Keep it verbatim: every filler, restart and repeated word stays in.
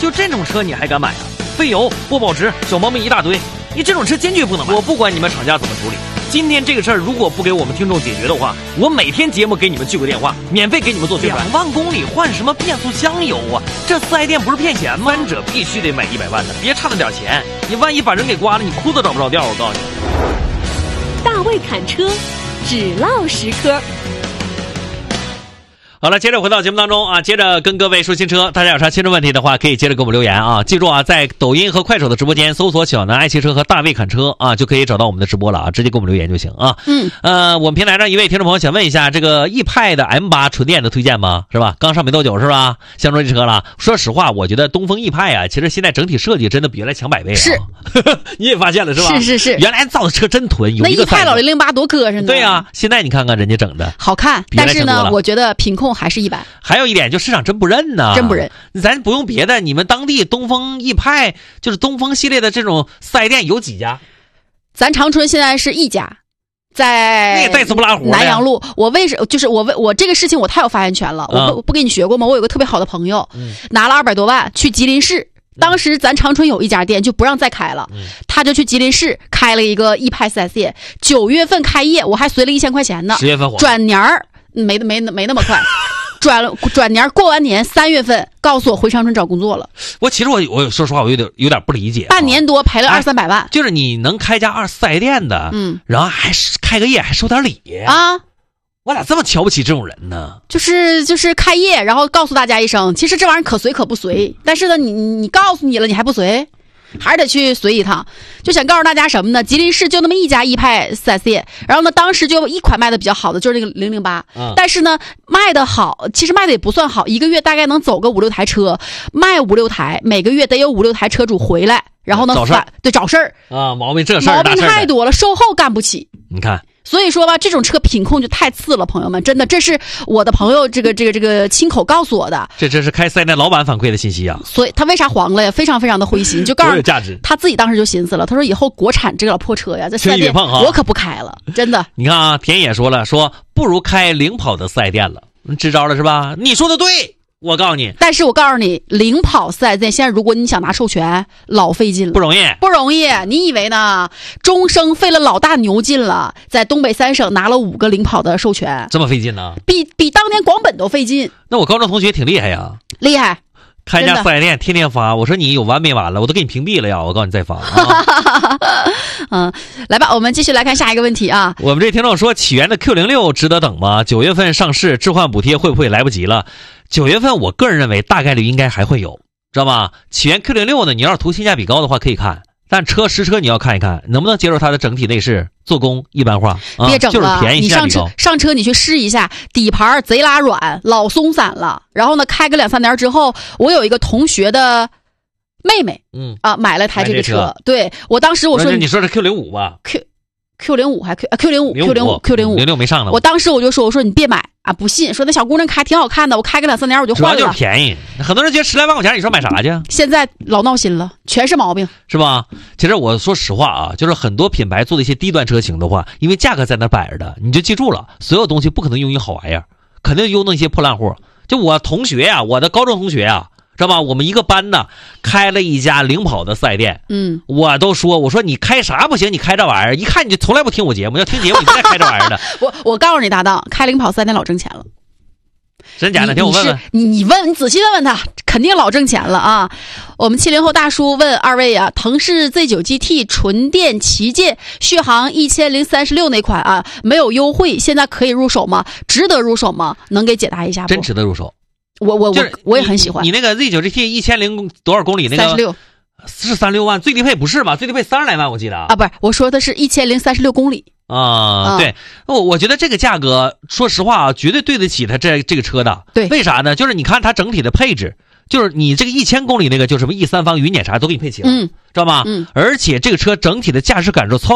就这种车你还敢买啊？费油、不保值、小毛病一大堆，你这种车坚决不能买。我不管你们厂家怎么处理，今天这个事儿如果不给我们听众解决的话，我每天节目给你们去个电话，免费给你们做宣传。两万公里换什么变速箱油啊？这四 S 店不是骗钱吗？三者必须得买一百万的，别差那点钱，你万一把人给刮了，你裤子找不着调。我告诉你， 大卫侃车，只唠实科。 好了，接着回到节目当中啊，接着跟各位说新车，大家有啥新车问题的话，可以接着给我们留言啊。记住啊，在抖音和快手的直播间搜索小南爱汽车和大卫侃车啊，就可以找到我们的直播了啊，直接给我们留言就行啊。 嗯， 呃，我们平台上一位听众朋友想问一下，这个易派的 M 八 纯电的推荐吗？是吧？刚上没多久是吧？相中这车了。说实话，我觉得东风易派啊，其实现在整体设计真的比原来强百倍啊。 是， 你也发现了是吧？ 是是是， 原来造的车真囤，有一个那易派老零零八多磕碜呢。 对呀、啊，现在你看看人家整的好看，但是呢，我觉得品控还是一般。 还有一点就市场真不认呢， 真不认。 咱不用别的，你们当地东风易派就是东风系列的这种四 S 店有几家？ 咱长春现在是一家，在那也带死不拉活南阳路。我为什就是我为我这个事情我太有发言权了。嗯、我不不跟你学过吗？我有个特别好的朋友，嗯、拿了二百多万去吉林市。当时咱长春有一家店就不让再开了，嗯、他就去吉林市开了一个易派 四 S 店。九月份开业，我还随了一千块钱呢。 十月份转年儿没没没那么快。转转年过完年三月份告诉我回长春找工作了。 我其实我我说实话我有点有点不理解、啊， 半年多赔了二三百万、哎， 就是你能开家二四 S 店的，嗯，然后还开个业还收点礼啊， 我咋这么瞧不起这种人呢？ 就是就是开业，然后告诉大家一声，其实这玩意儿可随可不随，但是呢，你你告诉你了，你还不随。还是得去随一趟，就想告诉大家什么呢？吉林市就那么一家易派 四 S 店，然后呢，当时就一款卖的比较好的就是那个零零八，但是呢，卖的好，其实卖的也不算好，一个月大概能走个五六台车，卖五六台，每个月得有五六台车主回来，然后呢， 找事儿， 对，找事儿啊，毛病这事儿， 毛病太多了，售后干不起， 你看。 所以说吧，这种车品控就太次了，朋友们，真的，这是我的朋友这个这个这个亲口告诉我的。 这这是开四 S 店老板反馈的信息啊。 所以他为啥黄了呀？非常非常的灰心，就告诉有价值。 他自己当时就寻思了，他说以后国产这个老破车呀，在四 S 店我可不开了，真的。 你看啊，田野说了，说不如开领跑的四 S 店了，你支招了是吧？你说的对。我告诉你， 但是我告诉你，领跑四 S 店现在如果你想拿授权，老费劲了， 不容易， 不容易。你以为呢？终生费了老大牛劲了，在东北三省拿了五个领跑的授权， 这么费劲呢？ 比比当年广本都费劲。 那我高中同学挺厉害呀， 厉害。 开家四 S 店，天天发，我说你有完没完了？我都给你屏蔽了呀！我告诉你再发。啊、 嗯，来吧，我们继续来看下一个问题啊。 我们这听众说，起源的 Q 零六 值得等吗？九月份上市，置换补贴会不会来不及了？九月份，我个人认为大概率应该还会有，知道吗？起源 Q 零六 呢，你要是图性价比高的话可以看，但车实车你要看一看，能不能接受它的整体内饰、做工一般化。啊、 别整了， 就是便宜， 你上车上车你去试一下，底盘贼拉软，老松散了。然后呢，开个两三年之后，我有一个同学的妹妹，嗯啊，买了台这个车。车对我当时我说， 你说是 Q 零五 吧 ？Q Q 零五还 Q Q 零五 Q 零五 Q 零五零六没上呢。 我当时我就说，我说你别买啊，不信，说那小姑娘开挺好看的，我开个两三年我就换了。 主要就是便宜，很多人觉得十来万块钱，你说买啥去？ 现在老闹心了，全是毛病， 是吧？其实我说实话啊，就是很多品牌做的一些低端车型的话，因为价格在那摆着的，你就记住了，所有东西不可能用一好玩意儿，肯定用那些破烂货。就我同学呀、啊，我的高中同学啊。知道吧？我们一个班呢，开了一家领跑的四 S 店。嗯，我都说，我说你开啥不行？你开这玩意儿，一看你就从来不听我节目，要听节目你不带开这玩意儿的。 我我告诉你，搭档，开领跑四 S 店老挣钱了。 真假的？听我问问。 你你问，你仔细问问他，肯定老挣钱了啊！我们七零后大叔问二位啊，腾势 Z 九 G T 纯电旗舰续航一千零三十六那款啊，没有优惠，现在可以入手吗？值得入手吗？能给解答一下不？ 真值得入手。 我我我我也很喜欢你。你那个 Z 九 G T 一千零多少公里那个？ 三十六， 是三十六万，最低配不是吧？最低配三十来万，我记得啊，不是，我说的是一千零三十六公里啊。对，我我觉得这个价格，说实话啊，绝对对得起它这这个车的。 对， 为啥呢？就是你看它整体的配置，就是你这个一千公里那个，就什么 E 三方、云辇啥都给你配齐了，嗯，知道吗？嗯，而且这个车整体的驾驶感受、操